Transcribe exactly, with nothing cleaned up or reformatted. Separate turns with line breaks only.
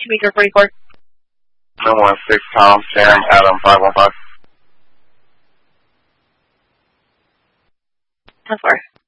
Meter forty-four.
nine one six, Tom, Sam, Adam, five one five.
ten four.